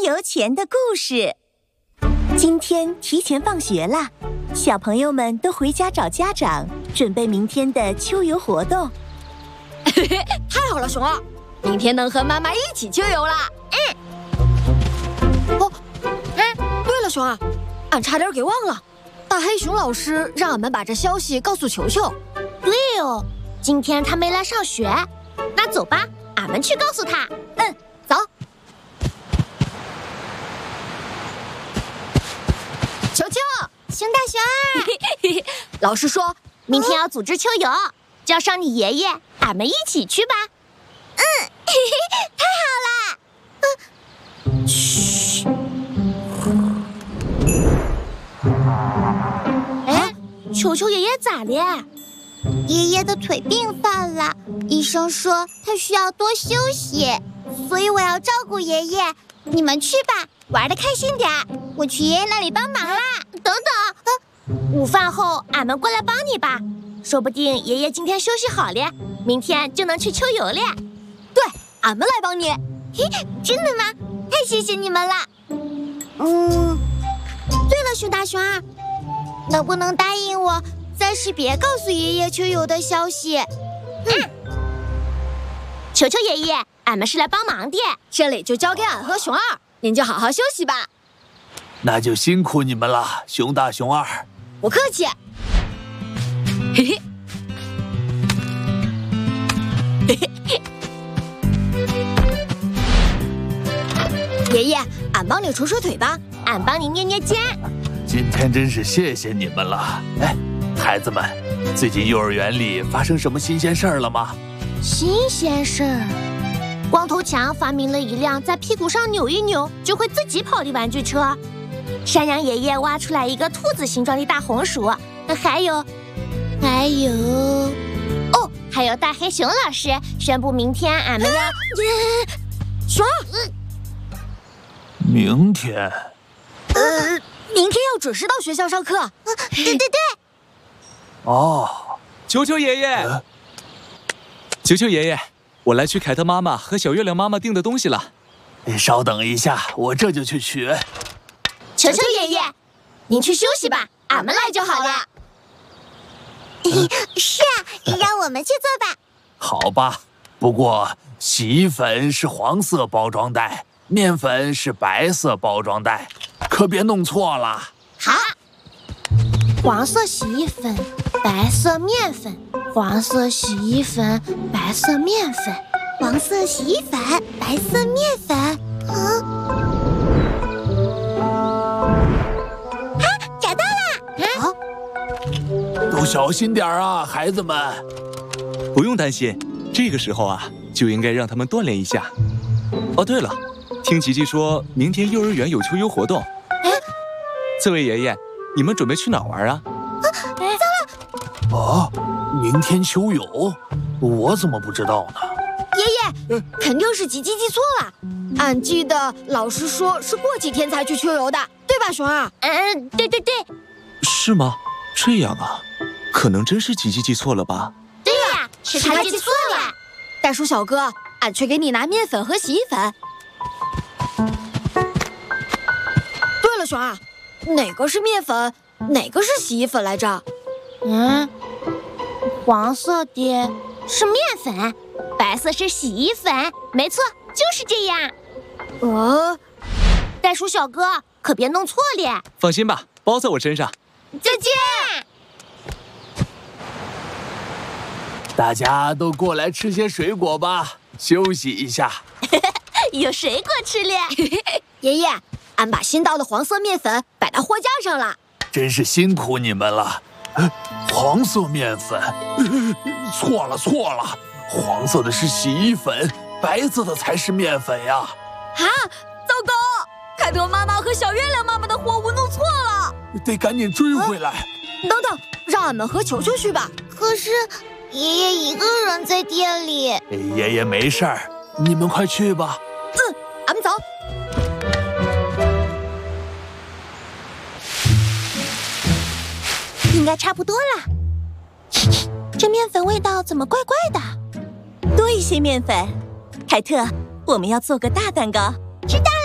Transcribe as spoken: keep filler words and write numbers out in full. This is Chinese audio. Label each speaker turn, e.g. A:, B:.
A: 油钱的故事。今天提前放学了，小朋友们都回家找家长，准备明天的秋游活动。
B: 太好了，熊二，明天能和妈妈一起秋游了。嗯。哦，哎，对了，熊二，俺差点给忘了，大黑熊老师让俺们把这消息告诉球球。
C: 对哦，今天他没来上学，那走吧，俺们去告诉他。
B: 嗯，走。球球，
C: 熊大熊二，
B: 老师说
C: 明天要组织秋游，叫上你爷爷，俺们一起去吧。嗯，嘿嘿，太好了。嗯，嘘。哎，球球爷爷咋了？爷爷的腿病犯了，医生说他需要多休息，所以我要照顾爷爷。你们去吧，玩得开心点，我去爷爷那里帮忙啦。等等，啊，午饭后俺们过来帮你吧，说不定爷爷今天休息好了，明天就能去秋游了。
B: 对，俺们来帮你。
C: 嘿，真的吗？太谢谢你们了。嗯，对了，熊大熊二，能不能答应我，暂时别告诉爷爷秋游的消息？嗯，求求爷爷，俺们是来帮忙的，
B: 这里就交给俺和熊二，您就好好休息吧。
D: 那就辛苦你们了，熊大熊二。
B: 不客气。嘿嘿。嘿嘿。爷爷，俺帮你捶捶腿吧，
C: 俺帮你捏捏肩。
D: 今天真是谢谢你们了。哎，孩子们，最近幼儿园里发生什么新鲜事儿了吗？
C: 新鲜事儿，光头强发明了一辆在屁股上扭一扭就会自己跑的玩具车。山羊爷爷挖出来一个兔子形状的大红薯，还有，还有，哦，还有大黑熊老师宣布明天俺们要，啊，
B: 熊二，
D: 明天，
B: 呃，明天要准时到学校上课。啊，
C: 对对对。
D: 哦，
E: 球球爷爷，呃、球球爷爷，我来取凯特妈妈和小月亮妈妈订的东西了。
D: 你稍等一下，我这就去取。
C: 球球爷爷，您去休息吧，俺们来就好了。是啊，让我们去做吧。
D: 好吧，不过洗衣粉是黄色包装袋，面粉是白色包装袋，可别弄错了。
C: 好。黄色洗衣粉，白色面粉，黄色洗衣粉，白色面粉，黄色洗衣粉，白色面粉。啊！啊，找到了！啊，
D: 都小心点啊，孩子们。
E: 不用担心，这个时候啊，就应该让他们锻炼一下。哦，对了，听吉吉说明天幼儿园有秋游活动。哎，这位爷爷，你们准备去哪儿玩啊？
C: 啊，糟了！
D: 哦，明天秋游，我怎么不知道呢？
B: 爷爷，肯定是吉吉记错了。俺记得老师说是过几天才去秋游的，对吧，熊二？
C: 嗯，对对对。
E: 是吗？这样啊，可能真是吉吉记错了吧？
C: 对呀，是他记错了。
B: 袋鼠小哥，俺去给你拿面粉和洗衣粉。对了，熊二，哪个是面粉，哪个是洗衣粉来着？
C: 嗯，黄色的是面粉，白色是洗衣粉，没错，就是这样。
B: 哦，
C: 袋鼠小哥，可别弄错了。
E: 放心吧，包在我身上。
C: 再见。
D: 大家都过来吃些水果吧，休息一下。
C: 有水果吃了。
B: 爷爷，俺把新到的黄色面粉摆到货架上了。
D: 真是辛苦你们了。呃、黄色面粉，呃，错了错了，黄色的是洗衣粉，白色的才是面粉呀。
B: 啊，糟糕！凯特妈妈和小月亮妈妈的货物弄错了，
D: 得赶紧追回来。
B: 啊，等等，让俺们和球球去吧。
C: 可是爷爷一个人在店里。
D: 爷爷没事儿，你们快去吧。
B: 嗯，俺们走。
A: 应该差不多了。这面粉味道怎么怪怪的？多一些面粉。凯特，我们要做个大蛋糕。
C: 知道。